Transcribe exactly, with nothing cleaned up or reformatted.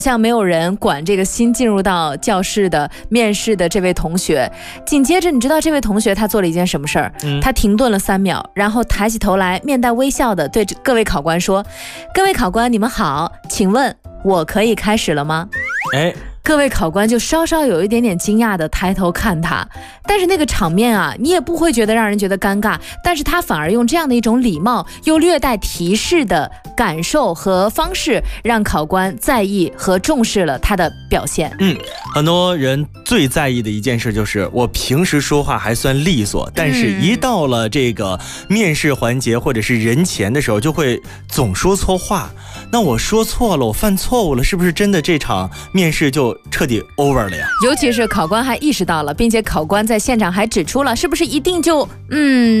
像没有人管这个新进入到教室的面试的这位同学。紧接着你知道这位同学他做了一件什么事儿、嗯、他停顿了三秒，然后抬起头来面带微笑的对各位考官说，各位考官你们好，请问我可以开始了吗？ 哎， 各位考官就稍稍有一点点惊讶的抬头看他，但是那个场面啊，你也不会觉得让人觉得尴尬，但是他反而用这样的一种礼貌又略带提示的感受和方式，让考官在意和重视了他的表现。 嗯，很多人最在意的一件事就是我平时说话还算利索，但是一到了这个面试环节或者是人前的时候，就会总说错话。那我说错了，我犯错误了，是不是真的这场面试就彻底 over 了呀？ 尤其是考官还意识到了，并且考官在现场还指出了，是不是一定就嗯